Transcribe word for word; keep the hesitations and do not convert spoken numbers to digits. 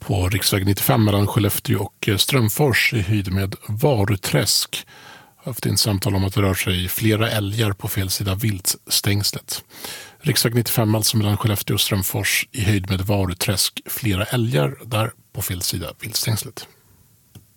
På riksväg nittiofem mellan Skellefteå och Strömfors i höjd med Varuträsk har haft en samtal om att det rör sig flera älgar på fel sida viltstängslet. Riksväg nittiofem alltså mellan Skellefteå och Strömfors i höjd med Varuträsk, flera älgar där på fel sida viltstängslet.